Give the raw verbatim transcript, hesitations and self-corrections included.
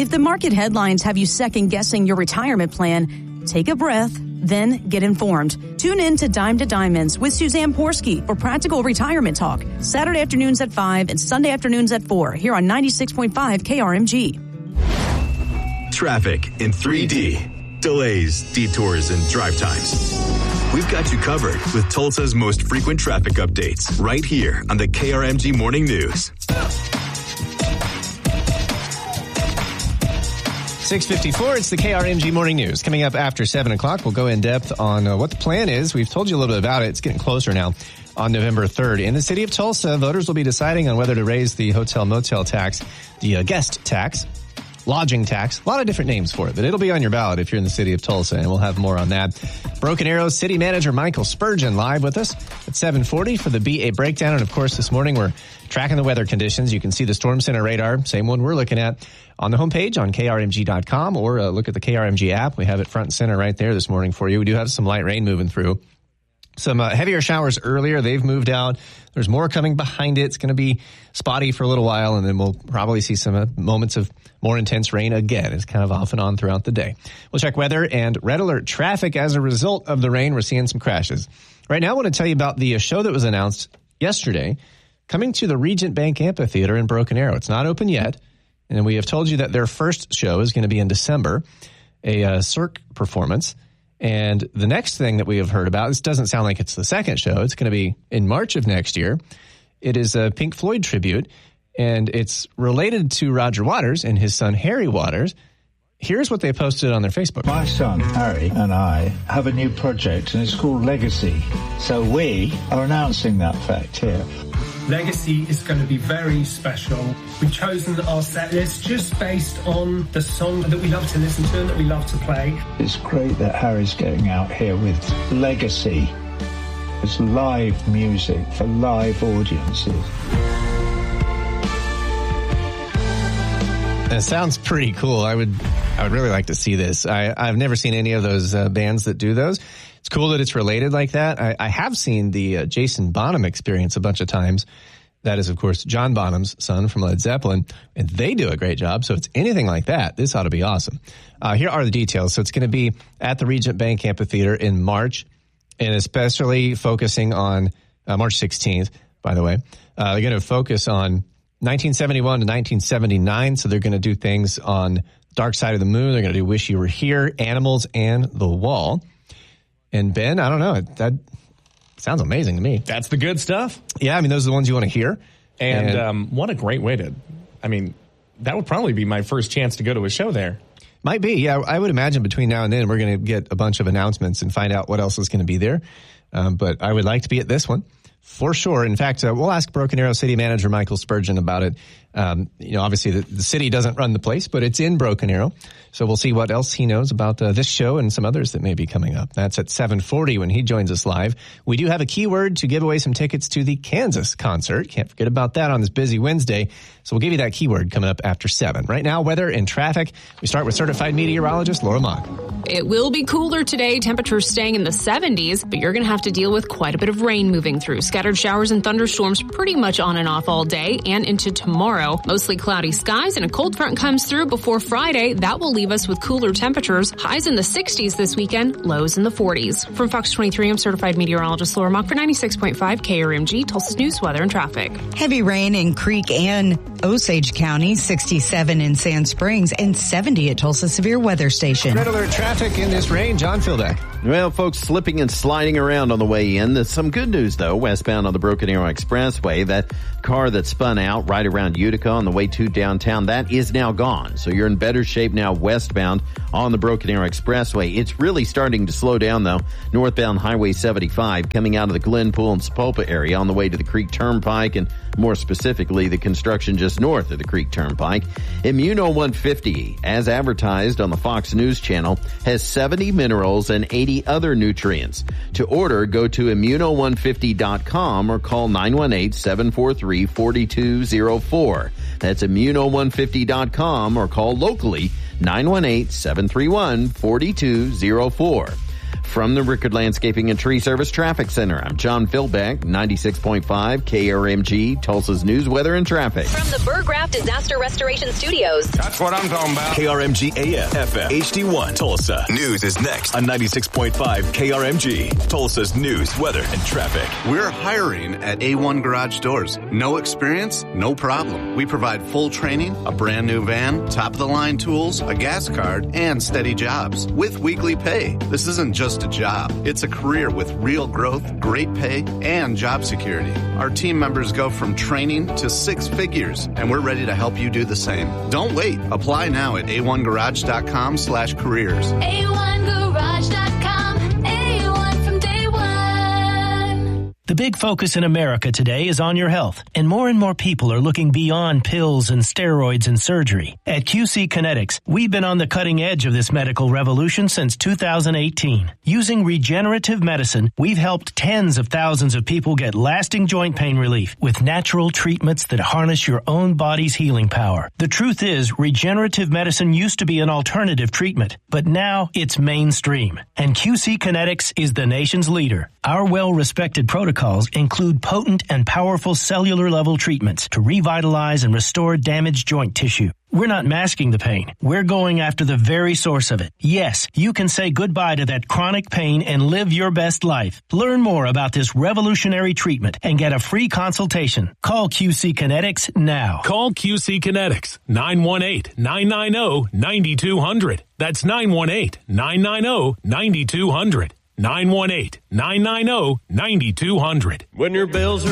If the market headlines have you second-guessing your retirement plan, take a breath, then get informed. Tune in to Dime to Diamonds with Suzanne Porsky for practical retirement talk. Saturday afternoons at five and Sunday afternoons at four here on ninety-six point five K R M G. Traffic in three D. Delays, detours, and drive times. We've got you covered with Tulsa's most frequent traffic updates right here on the K R M G Morning News. six fifty-four, it's the K R M G Morning News. Coming up after seven o'clock, we'll go in depth on uh, what the plan is. We've told you a little bit about it. It's getting closer now. On November third, in the city of Tulsa, voters will be deciding on whether to raise the hotel-motel tax, the uh, guest tax, lodging tax, a lot of different names for it, but it'll be on your ballot if you're in the city of Tulsa, and we'll have more on that. Broken Arrow City Manager Michael Spurgeon live with us at seven forty for the B A Breakdown, and of course this morning we're tracking the weather conditions. You can see the Storm Center radar, same one we're looking at, on the homepage on K R M G dot com, or uh, look at the K R M G app. We have it front and center right there this morning for you. We do have some light rain moving through. Some uh, heavier showers earlier. They've moved out. There's more coming behind it. It's going to be spotty for a little while, and then we'll probably see some uh, moments of more intense rain again. It's kind of off and on throughout the day. We'll check weather and red alert traffic. As a result of the rain, we're seeing some crashes. Right now, I want to tell you about the uh, show that was announced yesterday coming to the Regent Bank Amphitheater in Broken Arrow. It's not open yet, and we have told you that their first show is going to be in December, a uh, Cirque performance. And the next thing that we have heard about, this doesn't sound like it's the second show. It's going to be in March of next year. It is a Pink Floyd tribute, and it's related to Roger Waters and his son, Harry Waters. Here's what they posted on their Facebook. My son, Harry, and I have a new project, and it's called Legacy. So we are announcing that fact here. Legacy is going to be very special. We've chosen our set list just based on the song that we love to listen to and that we love to play. It's great that Harry's getting out here with Legacy. It's live music for live audiences. It sounds pretty cool. I would I would really like to see this. I, I've never seen any of those uh, bands that do those. It's cool that it's related like that. I, I have seen the uh, Jason Bonham Experience a bunch of times. That is, of course, John Bonham's son from Led Zeppelin, and they do a great job. So if it's anything like that, this ought to be awesome. Uh, here are the details. So it's going to be at the Regent Bank Amphitheater in March, and especially focusing on uh, March sixteenth, by the way. Uh, they're going to focus on nineteen seventy-one to nineteen seventy-nine, so they're going to do things on Dark Side of the Moon. They're going to do Wish You Were Here, Animals, and The Wall. And Ben, I don't know, that sounds amazing to me. That's the good stuff. Yeah, I mean, those are the ones you want to hear. And, and um, what a great way to, I mean, that would probably be my first chance to go to a show there. Might be, yeah. I would imagine between now and then we're going to get a bunch of announcements and find out what else is going to be there. Um, but I would like to be at this one. For sure. In fact, uh, we'll ask Broken Arrow City Manager Michael Spurgeon about it. Um, you know, obviously the, the city doesn't run the place, but it's in Broken Arrow. So we'll see what else he knows about uh, this show and some others that may be coming up. That's at seven forty when he joins us live. We do have a keyword to give away some tickets to the Kansas concert. Can't forget about that on this busy Wednesday. So we'll give you that keyword coming up after seven. Right now, weather and traffic. We start with certified meteorologist Laura Mock. It will be cooler today. Temperatures staying in the seventies, but you're going to have to deal with quite a bit of rain moving through. Scattered showers and thunderstorms pretty much on and off all day and into tomorrow. Mostly cloudy skies, and a cold front comes through before Friday. That will leave us with cooler temperatures. Highs in the sixties this weekend, lows in the forties. From Fox twenty-three, I'm certified meteorologist Laura Mock for ninety-six point five K R M G, Tulsa's news, weather, and traffic. Heavy rain in Creek and Osage County, sixty-seven in Sand Springs, and seventy at Tulsa Severe Weather Station. Red alert traffic in this rain. John Fildak. Well, folks, slipping and sliding around on the way in. There's some good news, though, westbound on the Broken Arrow Expressway. That car that spun out right around Utica on the way to downtown, that is now gone. So you're in better shape now westbound on the Broken Arrow Expressway. It's really starting to slow down, though. Northbound Highway seventy-five coming out of the Glenpool and Sapulpa area on the way to the Creek Turnpike, and more specifically, the construction just north of the Creek Turnpike. Immuno one fifty, as advertised on the Fox News Channel, has seventy minerals and eighty other nutrients. To order, go to immuno one fifty dot com or call nine one eight, seven four three, four two zero four. That's immuno one fifty dot com or call locally nine one eight, seven three one, four two zero four. From the Rickard Landscaping and Tree Service Traffic Center, I'm John Philbeck, ninety-six point five K R M G, Tulsa's news, weather, and traffic. From the Burgraff Disaster Restoration Studios. That's what I'm talking about. K R M G A M, F M, H D one, Tulsa. News is next on ninety-six point five K R M G, Tulsa's news, weather, and traffic. We're hiring at A one Garage Doors. No experience? No problem. We provide full training, a brand new van, top-of-the-line tools, a gas card, and steady jobs with weekly pay. This isn't just a job. It's a career with real growth, great pay, and job security. Our team members go from training to six figures, and we're ready to help you do the same. Don't wait. Apply now at A one garage dot com slash careers. A one garage dot com. A one from day one. The big focus in America today is on your health, and more and more people are looking beyond pills and steroids and surgery. At Q C Kinetics, we've been on the cutting edge of this medical revolution since two thousand eighteen. Using regenerative medicine, we've helped tens of thousands of people get lasting joint pain relief with natural treatments that harness your own body's healing power. The truth is, regenerative medicine used to be an alternative treatment, but now it's mainstream. And Q C Kinetics is the nation's leader. Our well-respected protocols include potent and powerful cellular-level treatments to revitalize and restore damaged joint tissue. We're not masking the pain. We're going after the very source of it. Yes, you can say goodbye to that chronic pain and live your best life. Learn more about this revolutionary treatment and get a free consultation. Call Q C Kinetics now. Call Q C Kinetics, nine one eight, nine nine zero, nine two zero zero. That's nine one eight, nine nine zero, nine two zero zero. nine one eight, nine nine zero, nine two zero zero. When your bills are